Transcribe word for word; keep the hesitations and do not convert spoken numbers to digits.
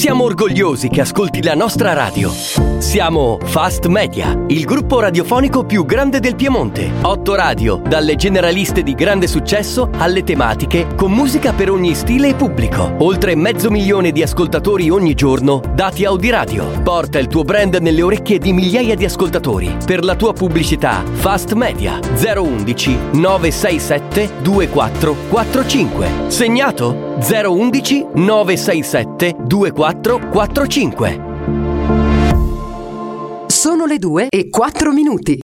Siamo orgogliosi che ascolti la nostra radio. Siamo Fast Media, il gruppo radiofonico più grande del Piemonte. Otto radio, dalle generaliste di grande successo alle tematiche, con musica per ogni stile e pubblico. Oltre mezzo milione di ascoltatori ogni giorno, dati Audiradio. Porta il tuo brand nelle orecchie di migliaia di ascoltatori. Per la tua pubblicità, Fast Media zero undici nove sei sette due quattro quattro cinque. Segnato? zero undici nove sei sette due quattro quattro cinque. Sono le due e quattro minuti.